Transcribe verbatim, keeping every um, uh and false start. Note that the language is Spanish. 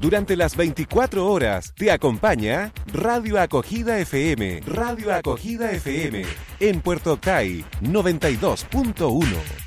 Durante las veinticuatro horas te acompaña Radio Acogida F M. Radio Acogida F M en Puerto Octay noventa y dos punto uno.